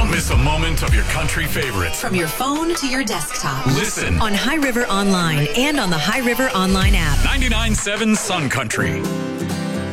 Don't miss a moment of your country favorites. From your phone to your desktop. Listen on High River Online and on the High River Online app. 99.7 Sun Country.